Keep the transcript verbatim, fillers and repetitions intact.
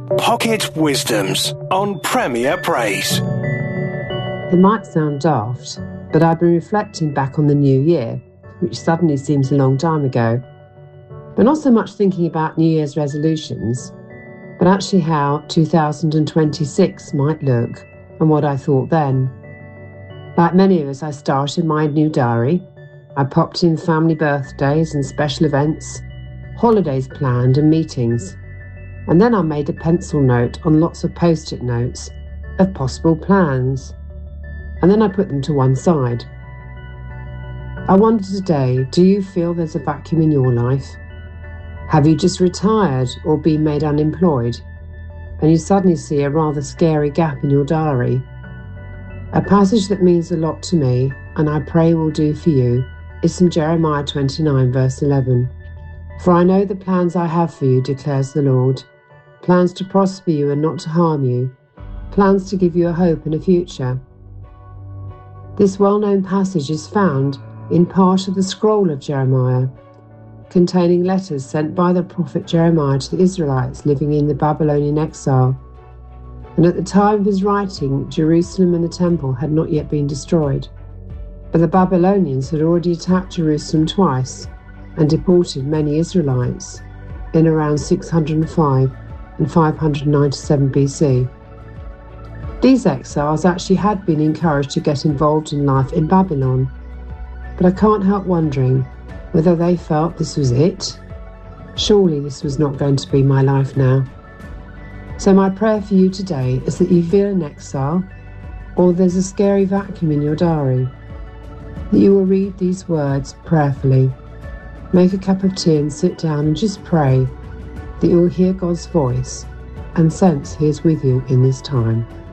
Pocket Wisdoms on Premier Praise. It might sound daft, but I've been reflecting back on the new year, which suddenly seems a long time ago. But not so much thinking about New Year's resolutions, but actually how two thousand twenty-six might look and what I thought then. Like many of us, I started my new diary. I popped in family birthdays and special events, holidays planned and meetings. And then I made a pencil note on lots of post-it notes of possible plans. And then I put them to one side. I wonder today, do you feel there's a vacuum in your life? Have you just retired or been made unemployed? And you suddenly see a rather scary gap in your diary. A passage that means a lot to me, and I pray will do for you, is from Jeremiah twenty-nine, verse eleven. For I know the plans I have for you, declares the Lord. Plans to prosper you and not to harm you. Plans to give you a hope and a future. This well-known passage is found in part of the scroll of Jeremiah, containing letters sent by the prophet Jeremiah to the Israelites living in the Babylonian exile. And at the time of his writing, Jerusalem and the temple had not yet been destroyed. But the Babylonians had already attacked Jerusalem twice and deported many Israelites in around six hundred five and five hundred ninety-seven B C. These exiles actually had been encouraged to get involved in life in Babylon, but I can't help wondering whether they felt this was it. Surely this was not going to be my life now. So my prayer for you today is that you feel in exile, or there's a scary vacuum in your diary, that you will read these words prayerfully, make a cup of tea and sit down and just pray that you will hear God's voice and sense He is with you in this time.